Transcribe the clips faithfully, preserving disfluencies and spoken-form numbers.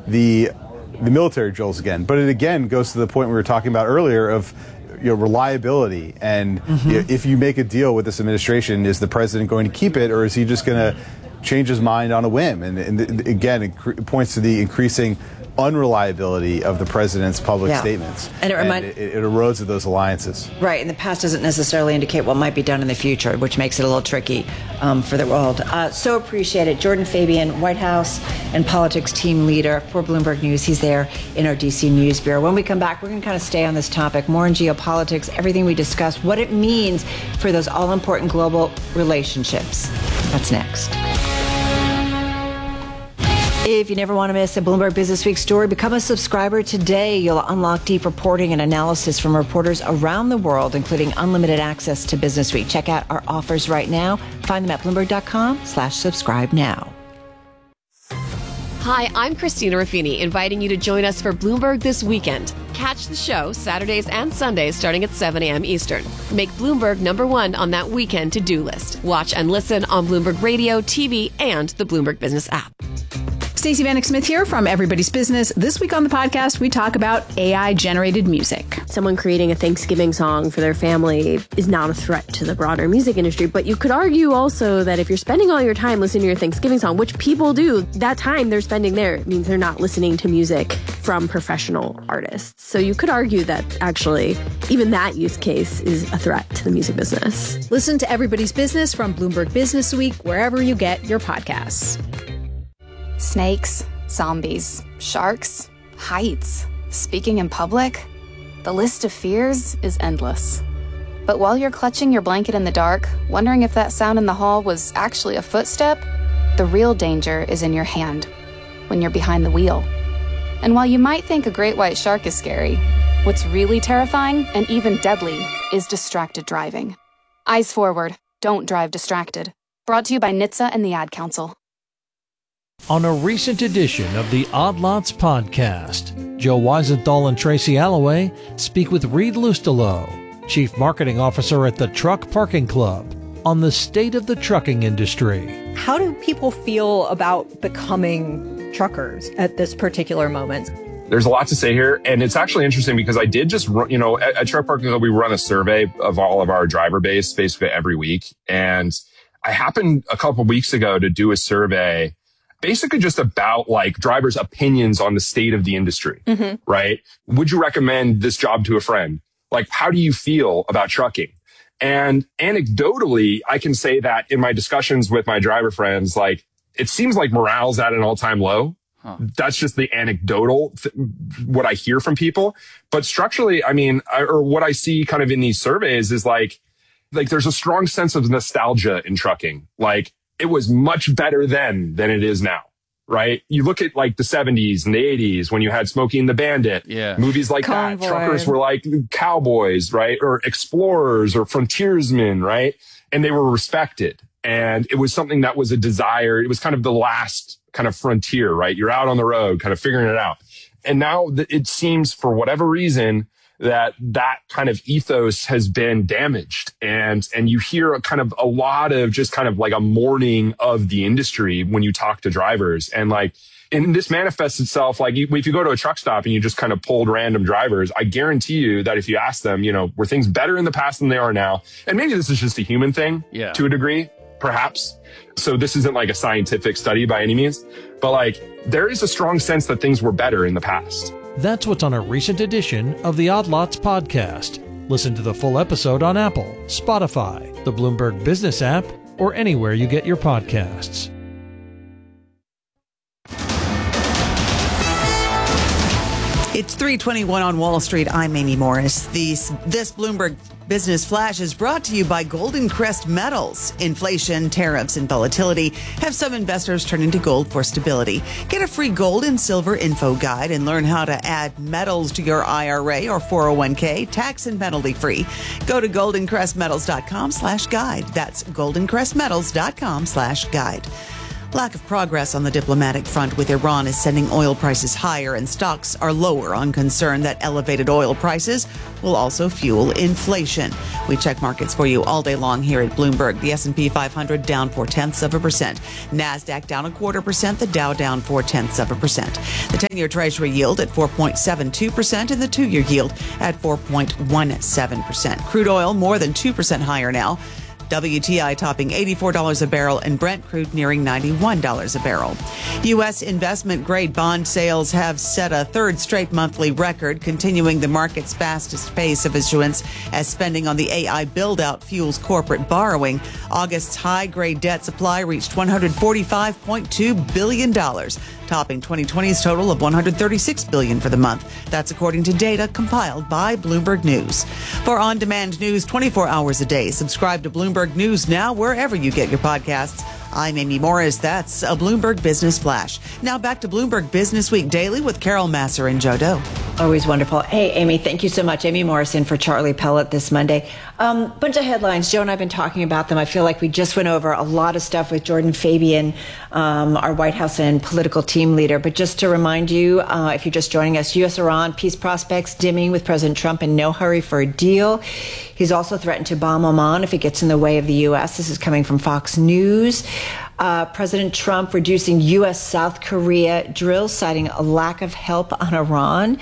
the the military drills again. But it again goes to the point we were talking about earlier of you know, reliability. And mm-hmm. you know, if you make a deal with this administration, is the president going to keep it, or is he just going to change his mind on a whim? And, and again, it cr- points to the increasing unreliability of the president's public yeah. statements. And it, remind- and it, it erodes of those alliances. Right, and the past doesn't necessarily indicate what might be done in the future, which makes it a little tricky um, for the world. Uh, so appreciate it. Jordan Fabian, White House and politics team leader for Bloomberg News. He's there in our D C News Bureau. When we come back, we're going to kind of stay on this topic, more in geopolitics, everything we discussed, what it means for those all-important global relationships. That's next. If you never want to miss a Bloomberg Business Week story, become a subscriber today. You'll unlock deep reporting and analysis from reporters around the world, including unlimited access to Business Week. Check out our offers right now. Find them at Bloomberg.com slash subscribe now. Hi, I'm Christina Ruffini, inviting you to join us for Bloomberg This Weekend. Catch the show Saturdays and Sundays starting at seven a.m. Eastern. Make Bloomberg number one on that weekend to-do list. Watch and listen on Bloomberg Radio, T V, and the Bloomberg Business app. Stacey Vanek Smith here from Everybody's Business. This week on the podcast, we talk about A I-generated music. Someone creating a Thanksgiving song for their family is not a threat to the broader music industry, but you could argue also that if you're spending all your time listening to your Thanksgiving song, which people do, that time they're spending there means they're not listening to music from professional artists. So you could argue that actually even that use case is a threat to the music business. Listen to Everybody's Business from Bloomberg Business Week, wherever you get your podcasts. Snakes, zombies, sharks, heights, speaking in public. The list of fears is endless. But while you're clutching your blanket in the dark, wondering if that sound in the hall was actually a footstep, the real danger is in your hand, when you're behind the wheel. And while you might think a great white shark is scary, what's really terrifying and even deadly is distracted driving. Eyes forward, don't drive distracted. Brought to you by N H T S A and the Ad Council. On a recent edition of the Odd Lots podcast, Joe Weisenthal and Tracy Alloway speak with Reed Lustelo, Chief Marketing Officer at the Truck Parking Club, on the state of the trucking industry. How do people feel about becoming truckers at this particular moment? There's a lot to say here, and it's actually interesting because I did just, run, you know, at, at Truck Parking Club, we run a survey of all of our driver base basically every week, and I happened a couple of weeks ago to do a survey basically just about like drivers' opinions on the state of the industry, mm-hmm. right? Would you recommend this job to a friend? Like, how do you feel about trucking? And anecdotally, I can say that in my discussions with my driver friends, like, it seems like morale's at an all-time low. Huh. That's just the anecdotal, th- what I hear from people. But structurally, I mean, I, or what I see kind of in these surveys is like, like there's a strong sense of nostalgia in trucking. Like, it was much better then than it is now, right? You look at like the seventies and the eighties when you had Smokey and the Bandit, yeah. movies like Convoy. That. Truckers were like cowboys, right? Or explorers or frontiersmen, right? And they were respected. And it was something that was a desire. It was kind of the last kind of frontier, right? You're out on the road kind of figuring it out. And now it seems for whatever reason, that that kind of ethos has been damaged. And, and you hear a kind of a lot of just kind of like a mourning of the industry when you talk to drivers. And like, and this manifests itself, like if you go to a truck stop and you just kind of pulled random drivers, I guarantee you that if you ask them, you know, were things better in the past than they are now? And maybe this is just a human thing yeah. to a degree, perhaps. So this isn't like a scientific study by any means, but like there is a strong sense that things were better in the past. That's what's on a recent edition of the Odd Lots podcast. Listen to the full episode on Apple, Spotify, the Bloomberg Business app, or anywhere you get your podcasts. It's three twenty-one on Wall Street. I'm Amy Morris. These, this Bloomberg Business Flash is brought to you by Golden Crest Metals. Inflation, tariffs, and volatility have some investors turning to gold for stability. Get a free gold and silver info guide and learn how to add metals to your I R A or four oh one k tax and penalty free. Go to goldencrestmetals.com slash guide. That's goldencrestmetals.com slash guide. Lack of progress on the diplomatic front with Iran is sending oil prices higher, and stocks are lower on concern that elevated oil prices will also fuel inflation. We check markets for you all day long here at Bloomberg. The S and P five hundred down four tenths of a percent. NASDAQ down a quarter percent. The Dow down four tenths of a percent. The ten-year Treasury yield at four point seven two percent and the two-year yield at four point one seven percent. Crude oil more than two percent higher now. W T I topping eighty-four dollars a barrel and Brent crude nearing ninety-one dollars a barrel. U S investment-grade bond sales have set a third straight monthly record, continuing the market's fastest pace of issuance as spending on the A I build-out fuels corporate borrowing. August's high-grade debt supply reached one hundred forty-five point two billion dollars, topping twenty twenty's total of one hundred thirty-six billion dollars for the month. That's according to data compiled by Bloomberg News. For on-demand news twenty-four hours a day, subscribe to Bloomberg News now wherever you get your podcasts. I'm Amy Morris. That's a Bloomberg Business Flash. Now back to Bloomberg Business Week Daily with Carol Masser and Joe Doe. Always wonderful. Hey, Amy, thank you so much. Amy Morrison for Charlie Pellet this Monday. Um, bunch of headlines. Joe and I have been talking about them. I feel like we just went over a lot of stuff with Jordan Fabian, um, our White House and political team leader. But just to remind you, uh, if you're just joining us, U S Iran peace prospects dimming with President Trump in no hurry for a deal. He's also threatened to bomb Oman if it gets in the way of the U S. This is coming from Fox News. Uh, President Trump reducing U S South Korea drills, citing a lack of help on Iran.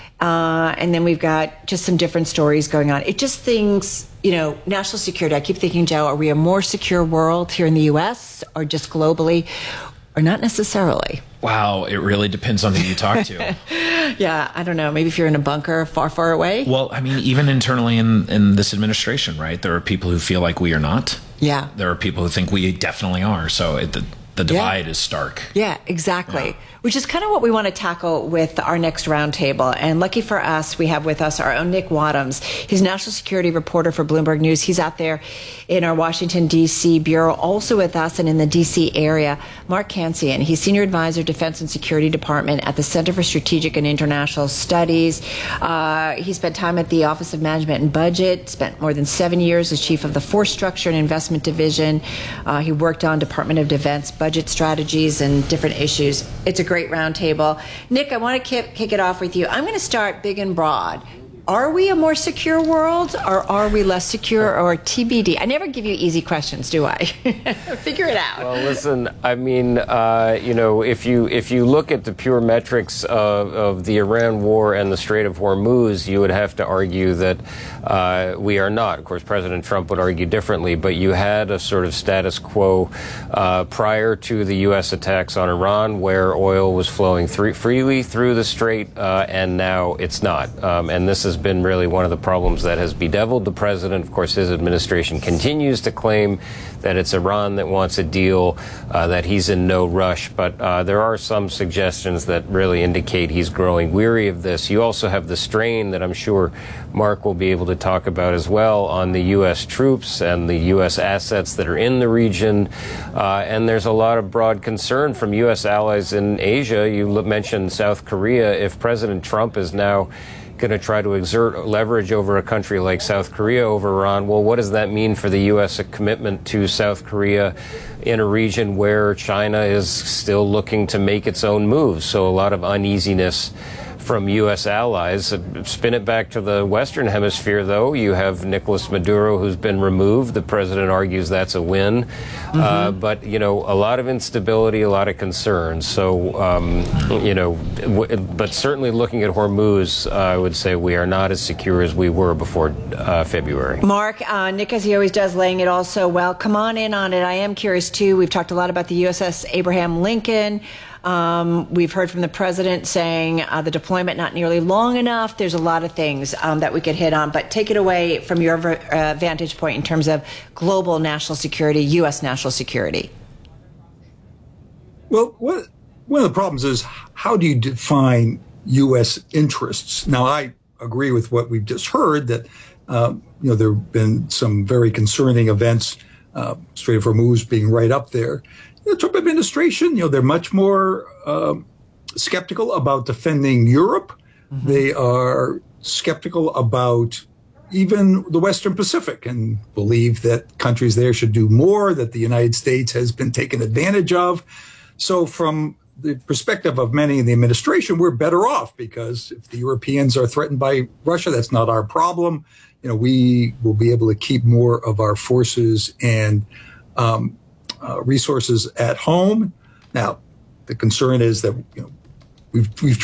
Uh, and then we've got just some different stories going on. It just things, you know, national security. I keep thinking, Joe, are we a more secure world here in the U S or just globally, or not necessarily? Wow, it really depends on who you talk to. Yeah, I don't know. Maybe if you're in a bunker far, far away. Well, I mean, even internally in, in this administration, right? There are people who feel like we are not. Yeah. There are people who think we definitely are. So it, the, the divide yeah. is stark. Yeah, exactly. Yeah. Which is kind of what we want to tackle with our next roundtable. And lucky for us, we have with us our own Nick Wadhams. He's national security reporter for Bloomberg News. He's out there in our Washington, D C bureau. Also with us and in the D C area, Mark Cancian. He's senior advisor, Defense and Security Department at the Center for Strategic and International Studies. Uh, he spent time at the Office of Management and Budget, spent more than seven years as chief of the Force Structure and Investment Division. Uh, he worked on Department of Defense budget strategies and different issues. It's a great roundtable. Nick, I want to kick, kick it off with you. I'm going to start big and broad. Are we a more secure world, or are we less secure, or T B D? I never give you easy questions, do I? Figure it out. Well, listen, I mean, uh, you know, if you if you look at the pure metrics of, of the Iran war and the Strait of Hormuz, you would have to argue that uh, we are not. Of course, President Trump would argue differently, but you had a sort of status quo uh, prior to the U S attacks on Iran, where oil was flowing th- freely through the Strait, uh, and now it's not. Um, and this is been really one of the problems that has bedeviled the president. Of course, his administration continues to claim that it's Iran that wants a deal, uh, that he's in no rush. But uh, there are some suggestions that really indicate he's growing weary of this. You also have the strain that I'm sure Mark will be able to talk about as well on the U S troops and the U S assets that are in the region. Uh, and there's a lot of broad concern from U S allies in Asia. You mentioned South Korea. If President Trump is now going to try to exert leverage over a country like South Korea over Iran, well, what does that mean for the U S commitment to South Korea in a region where China is still looking to make its own moves? So a lot of uneasiness from U S allies. Spin it back to the Western Hemisphere, though. You have Nicolas Maduro, who's been removed. The president argues that's a win. Mm-hmm. Uh, but, you know, a lot of instability, a lot of concerns. So, um, you know, w- but certainly looking at Hormuz, uh, I would say we are not as secure as we were before uh, February. Mark, uh, Nick, as he always does, laying it all so well. Come on in on it. I am curious, too. We've talked a lot about the U S S Abraham Lincoln. Um, we've heard from the president saying uh, the deployment not nearly long enough. There's a lot of things um, that we could hit on, but take it away from your uh, vantage point in terms of global national security, U S national security. Well, what, one of the problems is, how do you define U S interests? Now, I agree with what we've just heard, that um, you know, there have been some very concerning events, uh, Strait of Hormuz being right up there. The Trump administration, you know, they're much more um, skeptical about defending Europe. Mm-hmm. They are skeptical about even the Western Pacific, and believe that countries there should do more, that the United States has been taken advantage of. So from the perspective of many in the administration, we're better off, because if the Europeans are threatened by Russia, that's not our problem. You know, we will be able to keep more of our forces and um, uh, resources at home. Now, the concern is that, you know, we've we've